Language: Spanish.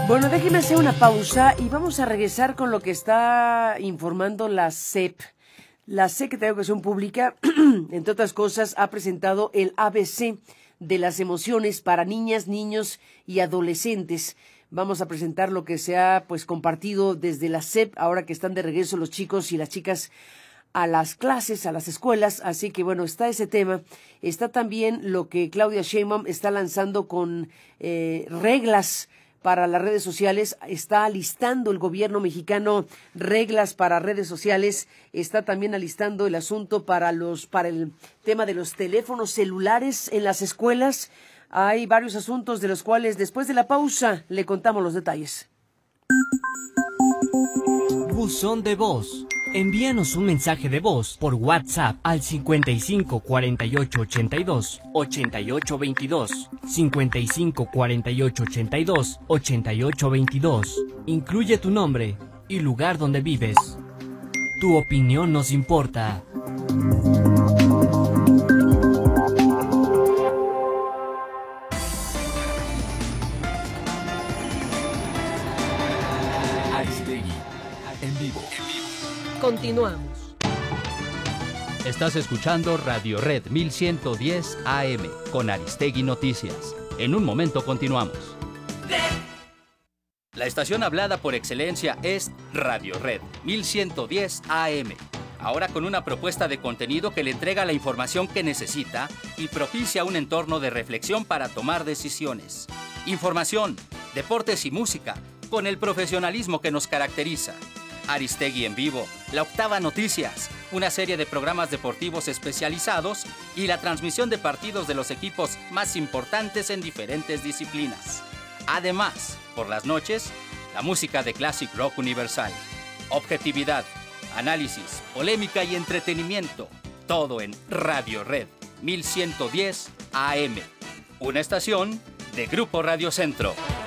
Bueno, déjenme hacer una pausa y vamos a regresar con lo que está informando la SEP. La Secretaría de Educación Pública, entre otras cosas, ha presentado el ABC de las emociones para niñas, niños y adolescentes. Vamos a presentar lo que se ha compartido desde la SEP, ahora que están de regreso los chicos y las chicas a las clases, a las escuelas. Así que bueno, está ese tema. Está también lo que Claudia Sheinbaum está lanzando con reglas para las redes sociales. Está alistando el gobierno mexicano reglas para redes sociales. Está también alistando el asunto para el tema de los teléfonos celulares en las escuelas. Hay varios asuntos de los cuales después de la pausa le contamos los detalles. Buzón de voz. Envíanos un mensaje de voz por WhatsApp al 55 48 82 88 22, 55 48 82 88 22. Incluye tu nombre y lugar donde vives. Tu opinión nos importa. Aristegui, en vivo. Continuamos. Estás escuchando Radio Red 1110 AM con Aristegui Noticias. En un momento continuamos. La estación hablada por excelencia es Radio Red 1110 AM. Ahora con una propuesta de contenido que le entrega la información que necesita y propicia un entorno de reflexión para tomar decisiones. Información, deportes y música con el profesionalismo que nos caracteriza. Aristegui en vivo, La Octava Noticias, una serie de programas deportivos especializados y la transmisión de partidos de los equipos más importantes en diferentes disciplinas. Además, por las noches, la música de Classic Rock Universal. Objetividad, análisis, polémica y entretenimiento. Todo en Radio Red 1110 AM. Una estación de Grupo Radio Centro.